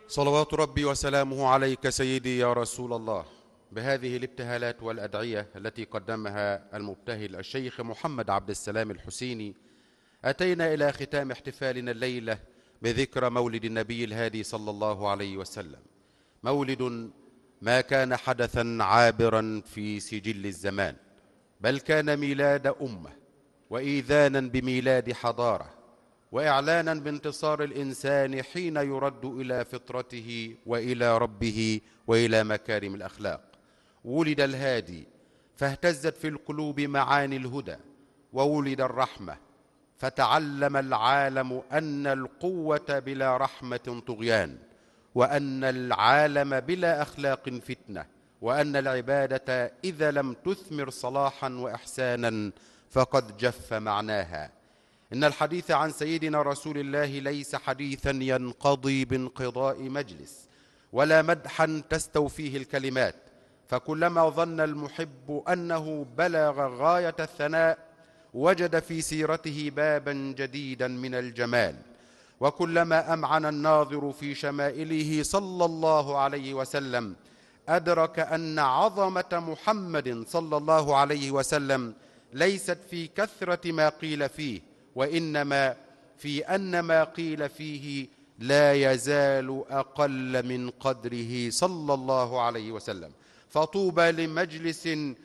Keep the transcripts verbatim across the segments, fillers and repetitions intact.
صلوات ربي وسلامه عليك سيدي يا رسول الله. بهذه الابتهالات والأدعية التي قدمها المبتهل الشيخ محمد عبد السلام الحسيني، أتينا إلى ختام احتفالنا الليلة بذكرى مولد النبي الهادي صلى الله عليه وسلم، مولد ما كان حدثا عابرا في سجل الزمان، بل كان ميلاد أمة وإيذانا بميلاد حضارة، وإعلانا بانتصار الإنسان حين يرد إلى فطرته وإلى ربه وإلى مكارم الأخلاق. ولد الهادي فاهتزت في القلوب معاني الهدى، وولد الرحمة فتعلم العالم أن القوة بلا رحمة طغيان، وأن العالم بلا أخلاق فتنة، وأن العبادة إذا لم تثمر صلاحا وإحسانا فقد جف معناها. إن الحديث عن سيدنا رسول الله ليس حديثا ينقضي بانقضاء مجلس، ولا مدحا تستوفيه الكلمات، فكلما ظن المحب أنه بلغ غاية الثناء وجد في سيرته بابا جديدا من الجمال، وكلما أمعن الناظر في شمائله صلى الله عليه وسلم أدرك أن عظمة محمد صلى الله عليه وسلم ليست في كثرة ما قيل فيه، وإنما في أن ما قيل فيه لا يزال أقل من قدره صلى الله عليه وسلم. فطوبى لمجلس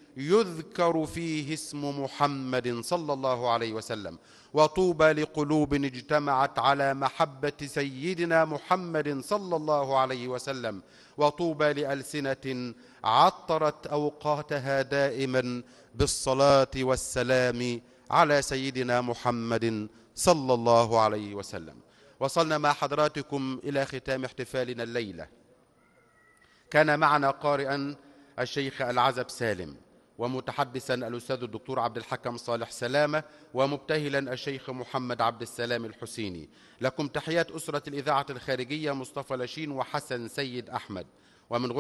يذكر فيه اسم محمد صلى الله عليه وسلم، وطوبى لقلوب اجتمعت على محبة سيدنا محمد صلى الله عليه وسلم، وطوبى لألسنة عطرت أوقاتها دائما بالصلاة والسلام على سيدنا محمد صلى الله عليه وسلم. وصلنا مع حضراتكم إلى ختام احتفالنا الليلة. كان معنا قارئا الشيخ العزب سالم، ومتحدثا الأستاذ الدكتور عبد الحكم صالح سلامة، ومبتهلا الشيخ محمد عبد السلام الحسيني. لكم تحيات أسرة الإذاعة الخارجية مصطفى لاشين وحسن سيد أحمد، ومن